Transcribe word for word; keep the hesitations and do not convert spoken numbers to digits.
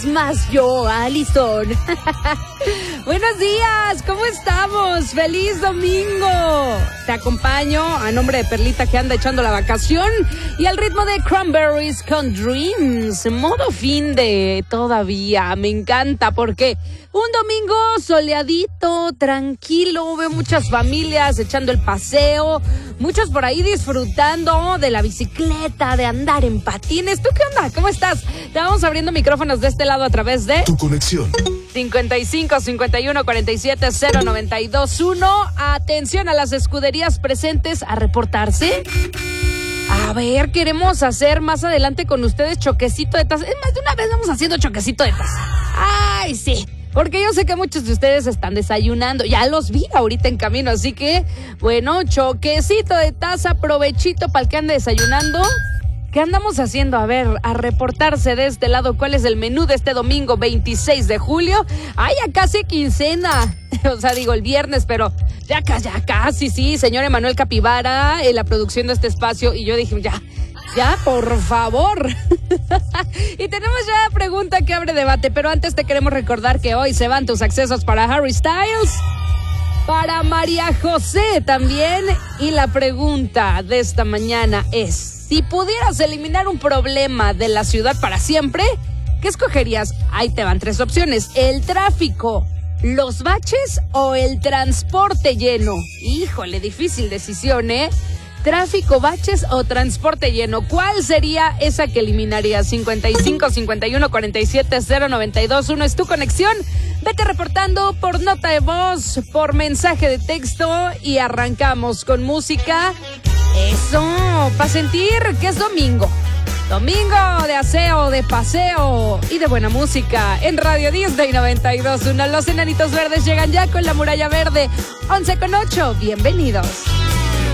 más yo, Alison. Buenos días, ¿cómo estamos? ¡Feliz domingo! Te acompaño a nombre de Perlita que anda echando la vacación y al ritmo de Cranberries con Dreams. Modo fin de todavía, me encanta porque un domingo soleadito, tranquilo, veo muchas familias echando el paseo, muchos por ahí disfrutando de la bicicleta, de andar en patines. ¿Tú qué onda? ¿Cómo estás? Te vamos abriendo micrófonos de este lado a través de Tu conexión cincuenta y cinco, cincuenta y uno, cuarenta y siete, cero noventa y dos, uno. Atención a las escuderías presentes a reportarse. A ver, queremos hacer más adelante con ustedes choquecito de taza. Es más, de una vez vamos haciendo choquecito de taza. Ay, sí. Porque yo sé que muchos de ustedes están desayunando. Ya los vi ahorita en camino. Así que, bueno, choquecito de taza, provechito para el que ande desayunando. ¿Qué andamos haciendo? A ver, a reportarse de este lado. ¿Cuál es el menú de este domingo veintiséis de julio? ¡Ay, ya casi quincena! O sea, digo el viernes, pero ya, ya casi, sí. Señor Emanuel Capivara, en la producción de este espacio. Y yo dije, ya, ya, por favor. Y tenemos ya pregunta que abre debate. Pero antes te queremos recordar que hoy se van tus accesos para Harry Styles, para María José también. Y la pregunta de esta mañana es: si pudieras eliminar un problema de la ciudad para siempre, ¿qué escogerías? Ahí te van tres opciones: el tráfico, los baches o el transporte lleno. Híjole, difícil decisión, ¿eh? Tráfico, baches o transporte lleno. ¿Cuál sería esa que eliminarías? cincuenta y cinco, cincuenta y uno, cuarenta y siete, cero noventa y dos, uno es tu conexión. Vete reportando por nota de voz, por mensaje de texto y arrancamos con música. Eso, para sentir que es domingo. Domingo de aseo, de paseo y de buena música. En Radio Disney noventa y dos punto uno, los Enanitos Verdes llegan ya con La Muralla Verde. once con ocho, bienvenidos.